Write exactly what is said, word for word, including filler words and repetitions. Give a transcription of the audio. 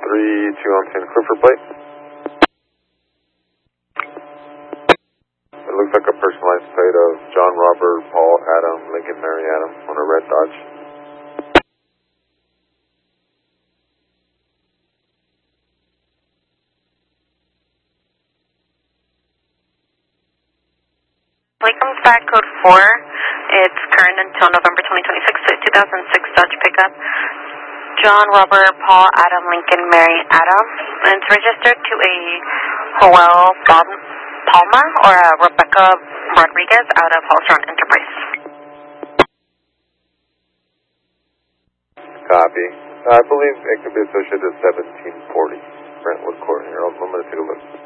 three two on Saint Clifford plate. It looks like a personalized plate of John, Robert, Paul, Adam, Lincoln, Mary, Adam on a red Dodge. Lincoln Flag Code four. It's current until November twenty twenty-six. two thousand six Dodge pickup. John, Robert, Paul, Adam, Lincoln, Mary, Adam. And it's registered to a Joel Palma or a Rebecca Rodriguez out of Hallstrand Enterprise. Copy. I believe it could be associated with seventeen forty Brentwood Court here. I'm going to take a look.